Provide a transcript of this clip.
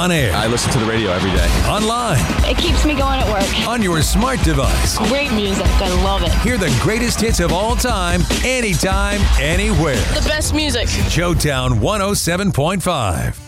On air. I listen to the radio every day. Online. It keeps me going at work. On your smart device. Great music. I love it. Hear the greatest hits of all time, anytime, anywhere. The best music. Showtown 107.5.